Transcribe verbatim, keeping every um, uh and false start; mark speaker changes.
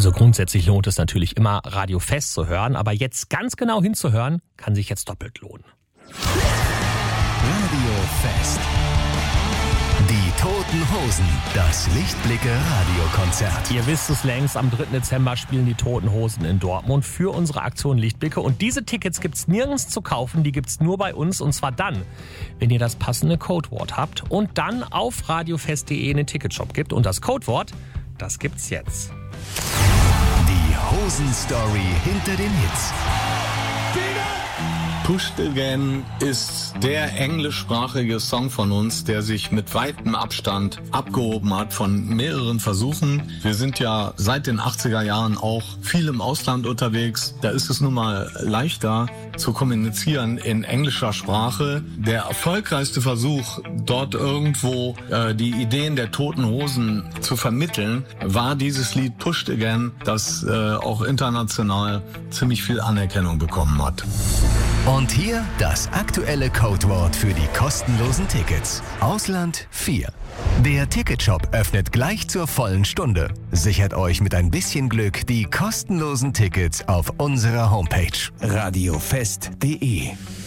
Speaker 1: Also grundsätzlich lohnt es natürlich immer, Radio Fest zu hören, aber jetzt ganz genau hinzuhören, kann sich jetzt doppelt lohnen.
Speaker 2: Radio Fest. Die Toten Hosen, das Lichtblicke-Radiokonzert.
Speaker 1: Ihr wisst es längst, am dritten Dezember spielen die Toten Hosen in Dortmund für unsere Aktion Lichtblicke. Und diese Tickets gibt's nirgends zu kaufen, die gibt's nur bei uns. Und zwar dann, wenn ihr das passende Codewort habt und dann auf radiofest punkt de in den Ticketshop gibt. Und das Codewort, das gibt's jetzt.
Speaker 2: Die Hosen-Story hinter den Hits.
Speaker 3: Pushed Again ist der englischsprachige Song von uns, der sich mit weitem Abstand abgehoben hat von mehreren Versuchen. Wir sind ja seit den achtziger Jahren auch viel im Ausland unterwegs. Da ist es nun mal leichter zu kommunizieren in englischer Sprache. Der erfolgreichste Versuch, dort irgendwo äh, die Ideen der Toten Hosen zu vermitteln, war dieses Lied Pushed Again, das äh, auch international ziemlich viel Anerkennung bekommen hat.
Speaker 2: Und hier das aktuelle Codewort für die kostenlosen Tickets. Ausland vier. Der Ticketshop öffnet gleich zur vollen Stunde. Sichert euch mit ein bisschen Glück die kostenlosen Tickets auf unserer Homepage radiofest punkt de.